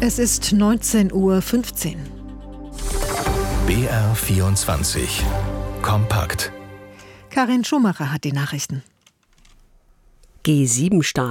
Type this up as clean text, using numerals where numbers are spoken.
Es ist 19:15 Uhr. BR24 Kompakt. Karin Schumacher hat die Nachrichten. G7-Staaten